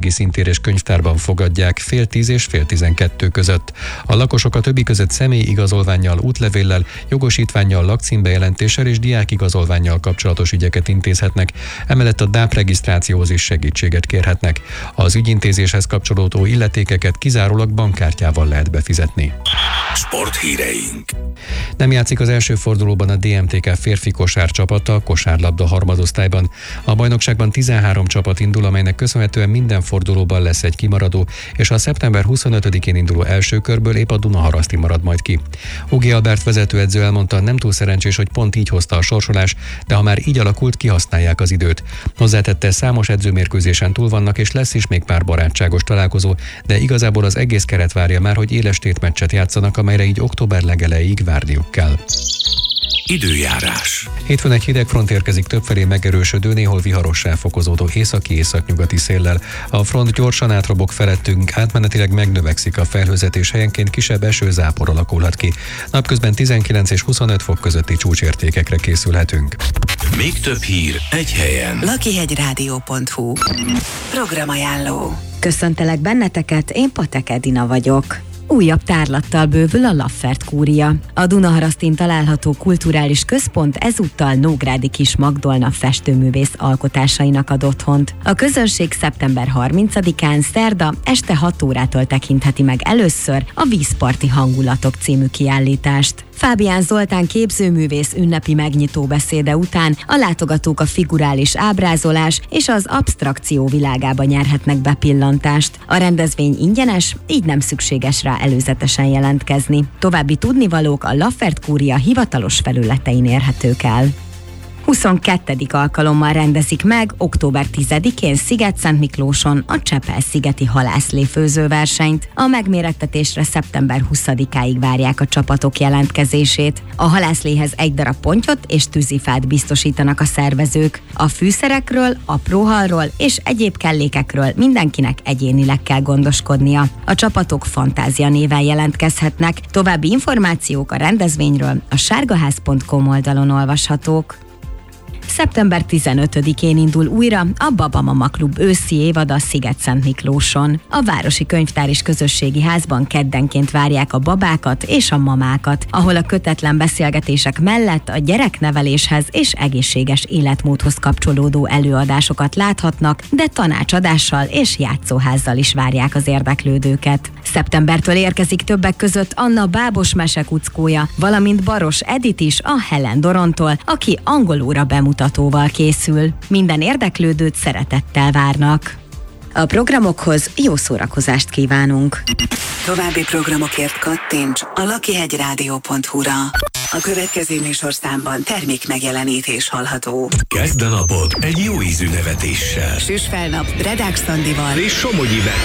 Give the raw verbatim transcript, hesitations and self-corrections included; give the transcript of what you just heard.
közösségi szintérés könyvtárban fogadják fél tíz és fél tizenkettő között. A lakosok a többi között személyi igazolvánnyal, útlevéllel, jogosítvánnyal, lakcímbejelentéssel és diákigazolvánnyal kapcsolatos ügyeket intézhetnek, emellett a dé á pé regisztrációhoz is segítséget kérhetnek. Az ügyintézéshez kapcsolódó illetékeket kizárólag bankkártyával lehet befizetni. Sporthíreink. Nem játszik az első fordulóban a dé em té ká férfi kosárcsapata a kosárlabda harmadosztályban. A bajnokságban tizenhárom csapat indul, amelynek köszönhetően minden fordulóban lesz egy kimaradó, és a szeptember huszonötödikén induló első körből épp a Dunaharaszti marad majd ki. Hugi Albert vezetőedző elmondta, nem túl szerencsés, hogy pont így hozta a sorsolás, de ha már így alakult, kihasználják az időt. Hozzátette, számos edzőmérkőzésen túl vannak, és lesz is még pár barátságos találkozó, de igazából az egész keret várja már, hogy éles tétmeccset játszanak, amelyre így október legelejéig várniuk kell. Időjárás. Hétfőn egy hideg front érkezik többfelé megerősödő, néhol viharossá fokozódó északi-északnyugati széllel. A front gyorsan átrobog felettünk, átmenetileg megnövekszik a felhőzet, és helyenként kisebb esőzápor alakulhat ki. Napközben tizenkilenc és huszonöt fok közötti csúcsértékekre készülhetünk. Még több hír egy helyen. lakihegyrádió pont hu. Programajánló. Köszöntelek benneteket, én Patek Edina vagyok. Újabb tárlattal bővül a Laffert kúria. A Dunaharasztin található kulturális központ ezúttal Nógrádi Kis Magdolna festőművész alkotásainak ad otthont. A közönség szeptember harmincadikán szerda este hat órától tekintheti meg először a Vízparti hangulatok című kiállítást. Fábián Zoltán képzőművész ünnepi megnyitó beszéde után a látogatók a figurális ábrázolás és az absztrakció világába nyerhetnek bepillantást. A rendezvény ingyenes, így nem szükséges rá előzetesen jelentkezni. További tudnivalók a Laffert kúria hivatalos felületein érhetők el. huszonkettő alkalommal rendezik meg október tizedikén Sziget-Szentmiklóson a Csepel-szigeti halászléfőző versenyt. A megmérettetésre szeptember huszadikáig várják a csapatok jelentkezését. A halászléhez egy darab pontyot és tűzifát biztosítanak a szervezők. A fűszerekről, apróhalról és egyéb kellékekről mindenkinek egyénileg kell gondoskodnia. A csapatok Fantázia néven jelentkezhetnek. További információk a rendezvényről a sárgaház pont com oldalon olvashatók. szeptember tizenötödikén indul újra a Babamama Klub őszi évada Sziget-Szentmiklóson. A Városi Könyvtár és Közösségi Házban keddenként várják a babákat és a mamákat, ahol a kötetlen beszélgetések mellett a gyerekneveléshez és egészséges életmódhoz kapcsolódó előadásokat láthatnak, de tanácsadással és játszóházzal is várják az érdeklődőket. Szeptembertől érkezik többek között Anna Bábos mesekuckója, valamint Baros Edit is a Helen Dorontól, aki angolóra bemutatóval készül. Minden érdeklődőt szeretettel várnak. A programokhoz jó szórakozást kívánunk! További programokért kattints a lakihegyrádió pont hu-ra. A következő műsorszámban termék megjelenítés hallható. Kezd a napod egy jó ízű nevetéssel. Süss fel nap Redák Szandival és Somogyivel.